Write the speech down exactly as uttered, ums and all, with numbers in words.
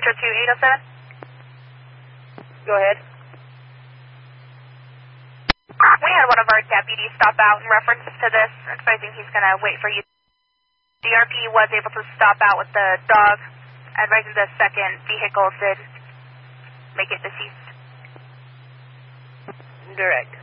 Metro two eight oh seven. Go ahead. We had one of our deputies stop out in reference to this, advising he's going to wait for you. D R P was able to stop out with the dog, advising the second vehicle did make it deceased. Direct.